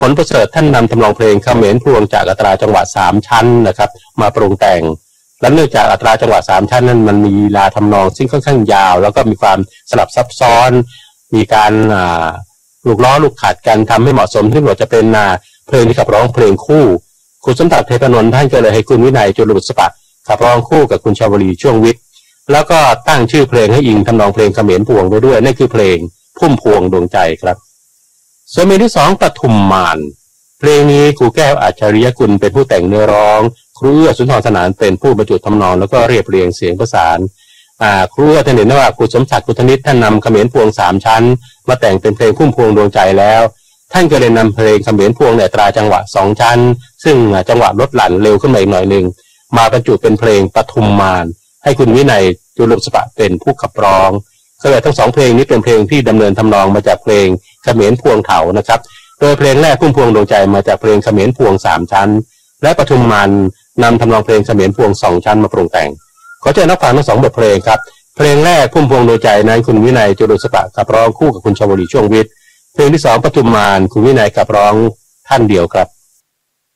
ผลประเสริฐท่านนำทำนองเพลงเขมรพลวงจากอัตราจังหวะ3ชั้นนะครับมาปรุงแต่งและเนื่องจากอัตราจังหวะ3ชั้นนั้นมันมีลีลาทำนองซึ่งค่อนข้างยาวแล้วก็มีความสลับซับซ้อนมีการลูกล้อลูกขัดกันทำให้เหมาะสมที่จะเป็นเพลงที่ขับร้องเพลงคู่คุณสมศักดิ์เทพนนท์ท่านก็เลยให้คุณวินัยจุลบุษปะขับร้องคู่กับคุณชาวลีช่วงวิทย์แล้วก็ตั้งชื่อเพลงให้อิงทำนองเพลงเขมรพวงไปด้วยนั่นคือเพลงพุ่มพวงดวงใจครับส่วนเพลงที่2ปทุมมานเพลงนี้ครูแก้วอัจฉริยกุลเป็นผู้แต่งเนื้อร้องครูเอื้อสุนทรสนานเป็นผู้บรรจุทำนองแล้วก็เรียบเรียงเสียงประสานครูเอื้อท่านเห็นว่าครูสมศักดิ์กุธนิตท่านนำเขมรพวง3ชั้นมาแต่งเป็นเพลงพุ่มพวงดวงใจแล้วท่านก็เลยนำเพลงเขมรพวงในอัตราจังหวะ2ชั้นซึ่งจังหวะลดหลั่นเร็วขึ้นมาอีกหน่อยนึงมาบรรจุเป็นเพลงปทุมมานให้คุณวินัยจุลบุษปะเป็นผู้ขับร้องก็เลยทั้ง2เพลงนี้เป็นเพลงที่ดำเนินทำนองมาจากเพลงเขมรพวงเถานะครับโดยเพลงแรกพุ่มพวงดวงใจมาจากเพลงเขมรพวง3ชั้นและปทุมมานนำทำนองเพลงเขมรพวง2ชั้นมาปรุงแต่งขอเชิญนักฟังทั้ง2บทเพลงครับเพลงแรกพุ่มพวงดวงใจนั้นคุณวินัยจุลบุษปะขับร้องคู่กับคุณชวลีช่วงวิทย์เพลงที่2ปทุมมานคุณวินัยขับร้องท่านเดียวครับ